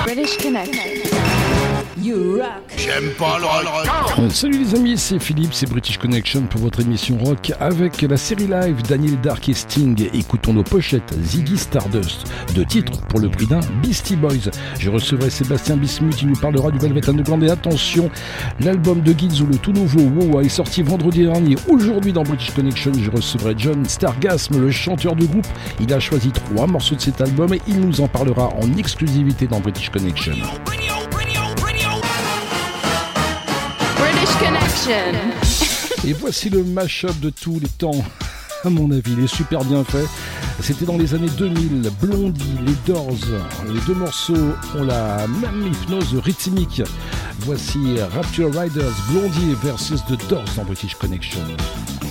British Connection. You rock. J'aime pas le rock. Salut les amis, c'est Philippe, c'est British Connection pour votre émission rock avec la série live Daniel Dark et Sting. Écoutons nos pochettes Ziggy Stardust, 2 titres pour le prix d'un Beastie Boys. Je recevrai Sébastien Bismuth, il nous parlera du Velvet Underground et attention, l'album de Gilzo, le tout nouveau Wow, est sorti vendredi dernier. Aujourd'hui dans British Connection, je recevrai John Stargasm, le chanteur du groupe. Il a choisi 3 morceaux de cet album et il nous en parlera en exclusivité dans British Connection. British Connection. Et voici le mash-up de tous les temps. À mon avis, il est super bien fait. C'était dans les années 2000. Blondie, les Doors. Les 2 morceaux ont la même hypnose rythmique. Voici Rapture Riders, Blondie versus The Doors dans British Connection.